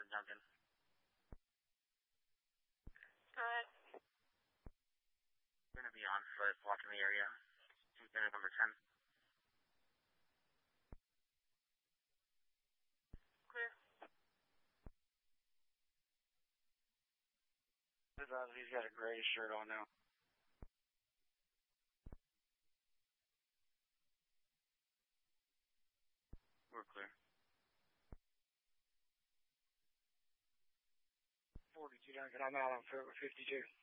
Duncan. Alright. We're going to be on foot, walking the area. Unit number 10. Clear. He's got a gray shirt on now. We're clear. 42 Duncan, I'm out on foot with 52.